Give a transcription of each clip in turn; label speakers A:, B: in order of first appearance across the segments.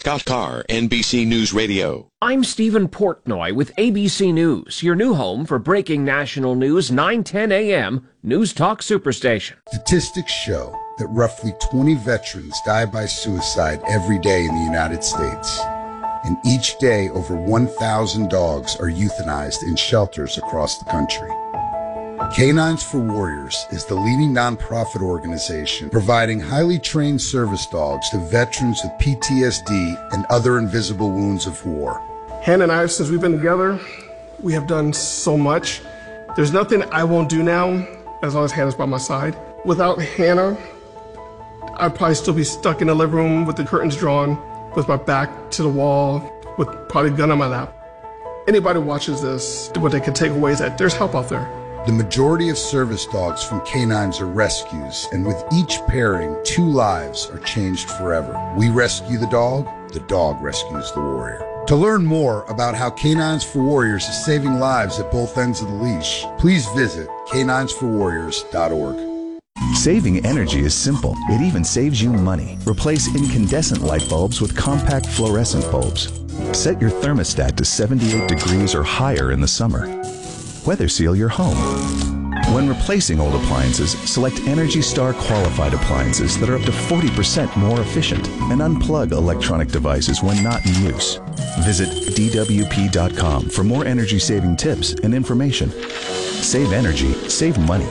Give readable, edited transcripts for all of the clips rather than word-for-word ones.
A: Scott Carr, NBC News Radio.
B: I'm Stephen Portnoy with ABC News, your new home for breaking national news, 9:10 a.m., News Talk Superstation.
C: Statistics show that roughly 20 veterans die by suicide every day in the United States. And each day, over 1,000 dogs are euthanized in shelters across the country. Canines for Warriors is the leading nonprofit organization providing highly trained service dogs to veterans with PTSD and other invisible wounds of war.
D: Hannah and I, since we've been together, we have done so much. There's nothing I won't do now as long as Hannah's by my side. Without Hannah, I'd probably still be stuck in the living room with the curtains drawn, with my back to the wall, with probably a gun on my lap. Anybody who watches this, what they can take away is that there's help out there.
C: The majority of service dogs from canines are rescues, and with each pairing, 2 lives are changed forever. We rescue the dog rescues the warrior. To learn more about how Canines for Warriors is saving lives at both ends of the leash, please visit caninesforwarriors.org.
E: Saving energy is simple. It even saves you money. Replace incandescent light bulbs with compact fluorescent bulbs. Set your thermostat to 78 degrees or higher in the summer. Weather seal your home. When replacing old appliances, select Energy Star qualified appliances that are up to 40% more efficient and unplug electronic devices when not in use. Visit dwp.com for more energy-saving tips and information. Save energy, save money.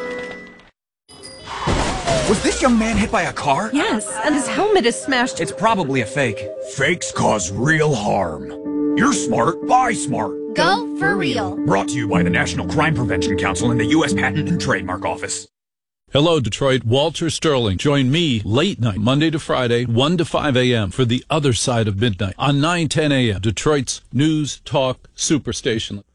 F: Was this young man hit by a car?
G: Yes, and his helmet is smashed.
F: It's probably a fake. Fakes cause real harm. You're smart, buy smart.
H: Go for real.
F: Brought to you by the National Crime Prevention Council and the U.S. Patent and Trademark Office.
I: Hello, Detroit. Walter Sterling. Join me late night, Monday to Friday, 1 to 5 a.m. for The Other Side of Midnight on 9:10 a.m. Detroit's News Talk Superstation.